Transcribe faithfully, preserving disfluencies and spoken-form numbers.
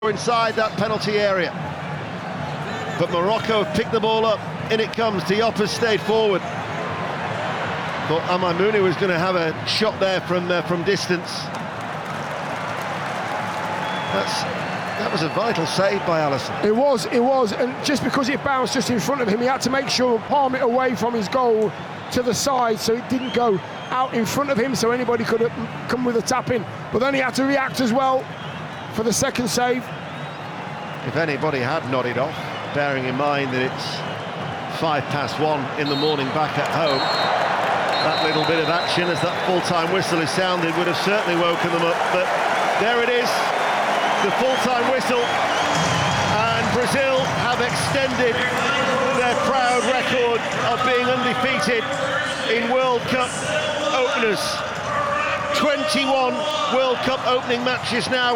inside that penalty area. But Morocco have picked the ball up. In it comes. Diop has stayed forward. Thought Amaimouni was going to have a shot there from uh, from distance. That's that was a vital save by Alisson. It was, it was, and just because it bounced just in front of him, he had to make sure palm it away from his goal to the side, so it didn't go out in front of him, so anybody could have come with a tap in. But then he had to react as well for the second save. If anybody had nodded off, bearing in mind that it's five past one in the morning back at home, that little bit of action as that full-time whistle is sounded would have certainly woken them up. But there it is, the full-time whistle, and Brazil have extended their proud record of being undefeated in World Cup openers. twenty-one World Cup opening matches now.